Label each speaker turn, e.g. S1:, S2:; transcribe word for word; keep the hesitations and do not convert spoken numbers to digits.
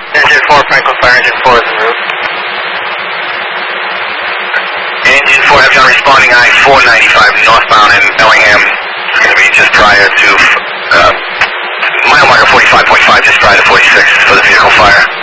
S1: Engine four, Franklin Fire, engine four is en route.
S2: Engine four, have John responding I four ninety-five northbound in Bellingham. It's going to be just prior to uh, mile marker forty-five point five, just prior to forty-six for the vehicle fire.